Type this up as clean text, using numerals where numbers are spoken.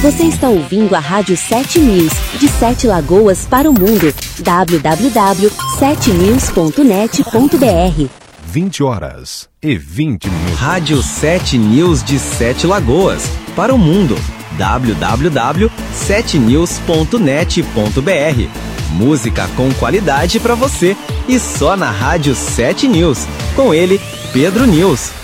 Você está ouvindo a Rádio 7 News, de 7 Lagoas para o mundo. www.7news.net.br 20h20. Rádio 7 News de 7 Lagoas para o mundo. www.7news.net.br Música com qualidade para você e só na Rádio 7 News. Com ele, Pedro News.